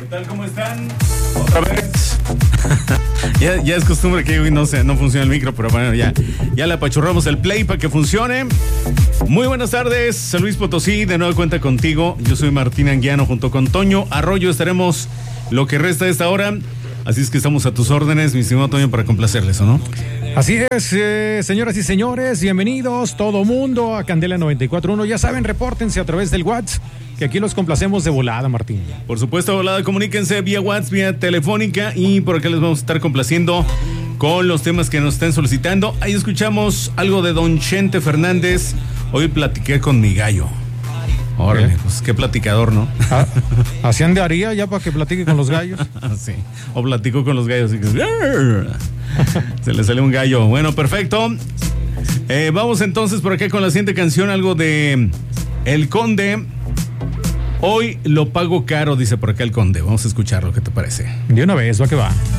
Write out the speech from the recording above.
tal? ¿Cómo están? Otra vez. ya es costumbre que hoy no funciona el micro, pero bueno, ya le apachurramos el play para que funcione. Muy buenas tardes, San Luis Potosí, de nuevo cuenta contigo. Yo soy Martín Anguiano, junto con Toño Arroyo estaremos lo que resta de esta hora. Así es que estamos a tus órdenes, mi estimado Toño, para complacerles, ¿o no? Así es, señoras y señores, bienvenidos todo mundo a Candela 94.1. Ya saben, repórtense a través del WhatsApp, que aquí los complacemos de volada, Martín. Por supuesto, de volada, comuníquense vía WhatsApp, vía telefónica, y por acá les vamos a estar complaciendo con los temas que nos estén solicitando. Ahí escuchamos algo de Don Chente Fernández. Hoy platiqué con mi gallo. Órale, pues qué platicador, ¿no? Así andaría ya para que platique con los gallos. Sí, o platico con los gallos y que se le sale un gallo. Bueno, perfecto. Vamos entonces por acá con la siguiente canción, algo de El Conde. Hoy lo pago caro, dice por acá El Conde. Vamos a escucharlo, ¿qué te parece? De una vez, va que va.